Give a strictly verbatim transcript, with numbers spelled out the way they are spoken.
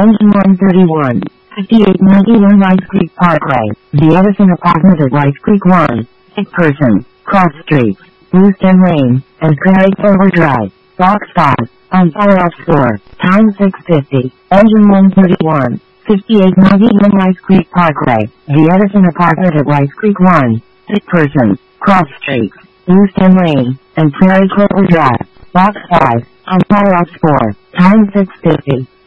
Engine one thirty-one, fifty-eight ninety-one Rice Creek Parkway, the Edison Apartment at Rice Creek one, Sick Person, Cross Streets, Bluestem Lane, and Prairie Clover Drive, Box five, on follow-up score, time six fifty, Engine one thirty-one, fifty-eight ninety-one Rice Creek Parkway, the Edison Apartment at Rice Creek one, Sick Person, Cross Streets, Bluestem Lane, and Prairie Clover Drive, Box five, on follow-up score, time six fifty.